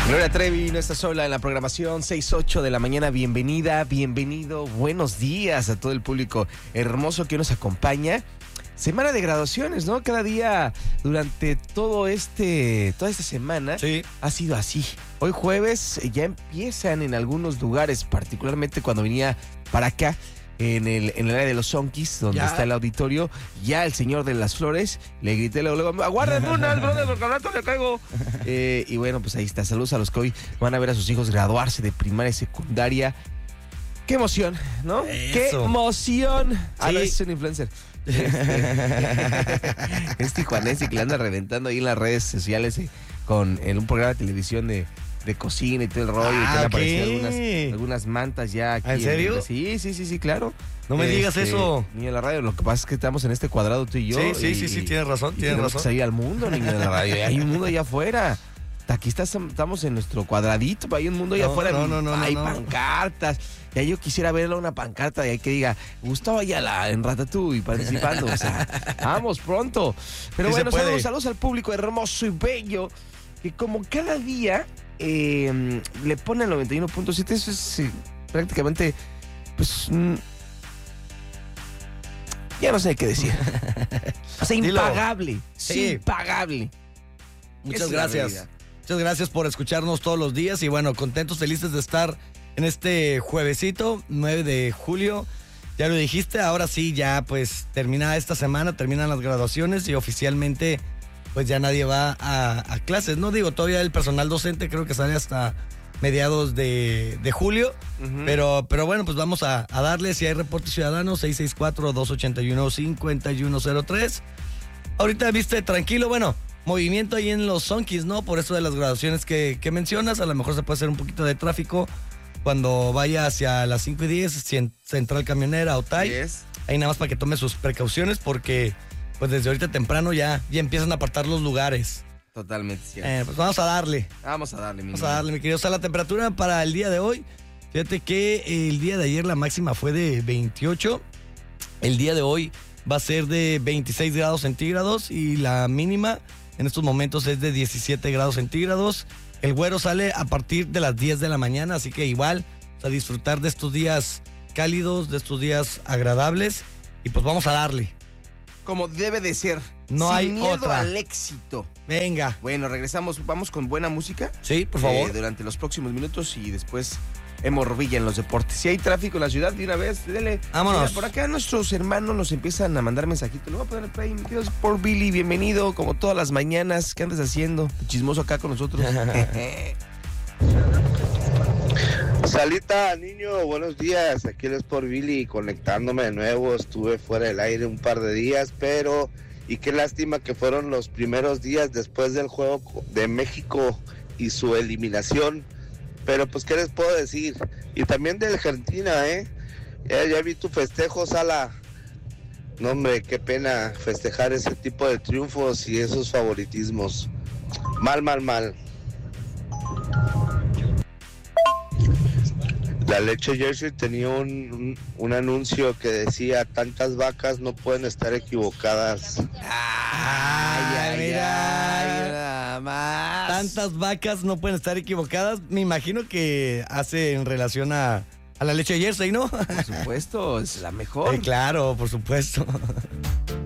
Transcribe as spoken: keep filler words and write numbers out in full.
Gloria Trevi no está sola en la programación, seis ocho de la mañana. Bienvenida, bienvenido, buenos días a todo el público hermoso que nos acompaña. Semana de graduaciones, ¿no? Cada día durante todo este, toda esta semana sí. ha sido así. Hoy jueves ya empiezan en algunos lugares, particularmente cuando venía para acá, en el, en el área de los Zonkis, donde ya. está el auditorio, ya el señor de las flores, le grité luego, luego aguárdenme una, brother, porque al rato le caigo. Eh, y bueno, pues ahí está. Saludos a los que hoy van a ver a sus hijos graduarse de primaria y secundaria. ¡Qué emoción!, ¿no? Eso. ¡Qué emoción! Sí. Ah, no, es un influencer. Este, es tijuanense que le anda reventando ahí en las redes sociales eh, con, en un programa de televisión de, de cocina y todo el rollo. Ah, y que han ok. aparecido algunas, algunas mantas ya aquí. ¿En serio? En, sí, sí, sí, sí, claro. No me digas eso. Niño de la radio, lo que pasa es que estamos en este cuadrado tú y yo. Sí, sí, y, sí, sí, y, tienes razón, y tienes tenemos razón. que salir al mundo, niño de la radio. Hay un mundo allá afuera. Aquí estás, estamos en nuestro cuadradito, hay un mundo allá No, afuera. no, no, no, hay no, no. pancartas. Ya yo quisiera verla una pancarta de ahí que diga Gustavo Ayala en Ratatouille participando. O sea, vamos pronto. Pero Sí bueno, se puede. saludos, saludos al público hermoso y bello que como cada día eh, le pone el noventa y uno punto siete. Eso es eh, prácticamente, pues, mm, ya no sé qué decir. O sea, Dilo. impagable. Sí. Impagable. Muchas Es la gracias. realidad. Muchas gracias por escucharnos todos los días y bueno, contentos, felices de estar en este juevesito, nueve de julio. Ya lo dijiste, ahora sí, ya pues termina esta semana, terminan las graduaciones y oficialmente pues ya nadie va a, a clases. No digo, todavía el personal docente creo que sale hasta mediados de, de julio, Ujú. pero, pero bueno, pues vamos a, a darle. Si hay reporte ciudadano, seis seis cuatro, dos ocho uno, cinco uno cero tres. Ahorita viste tranquilo, bueno, movimiento ahí en los Zonkis, ¿no? Por eso de las graduaciones que, que mencionas, a lo mejor se puede hacer un poquito de tráfico cuando vaya hacia las cinco y diez, Central Camionera, Otay. Yes. Ahí nada más para que tome sus precauciones porque pues desde ahorita temprano ya, ya empiezan a apartar los lugares. Totalmente cierto. Eh, pues vamos a darle, Vamos a darle, mi vamos niño. a darle, mi querido. O sea, la temperatura para el día de hoy, fíjate que el día de ayer la máxima fue de veintiocho, el día de hoy va a ser de veintiséis grados centígrados y la mínima en estos momentos es de diecisiete grados centígrados. El güero sale a partir de las diez de la mañana, así que igual a disfrutar de estos días cálidos, de estos días agradables y pues vamos a darle. Como debe de ser. No Sin hay miedo otra. al éxito. Venga. Bueno, regresamos, vamos con buena música. Sí, por eh, favor. durante los próximos minutos y después Hemorvilla en los deportes. Si hay tráfico en la ciudad, de una vez, dele. Vámonos. Mira, por acá nuestros hermanos nos empiezan a mandar mensajitos. Le voy a poner play, mi querido por Billy, bienvenido, como todas las mañanas. ¿Qué andas haciendo? Chismoso acá con nosotros. Salita, niño, buenos días. Aquí es por Billy, conectándome de nuevo. Estuve fuera del aire un par de días, pero y qué lástima que fueron los primeros días después del juego de México y su eliminación. Pero pues, ¿qué les puedo decir? Y también de Argentina, ¿eh? Ya, ya vi tu festejo, Sala. No, hombre, qué pena festejar ese tipo de triunfos y esos favoritismos. Mal, mal, mal. La leche Jersey tenía un, un, un anuncio que decía: tantas vacas no pueden estar equivocadas. Ay, ay, mira. ay, nada más. Tantas vacas no pueden estar equivocadas. Me imagino que hace en relación a, a la leche Jersey, ¿no? Por supuesto, es la mejor. Eh, claro, por supuesto.